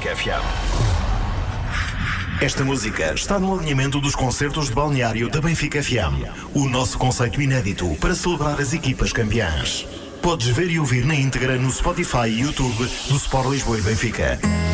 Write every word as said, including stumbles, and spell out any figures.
Benfica F M. Esta música está no alinhamento dos concertos de balneário da Benfica F M. O nosso conceito inédito para celebrar as equipas campeãs. Podes ver e ouvir na íntegra no Spotify e YouTube do Sport Lisboa e Benfica.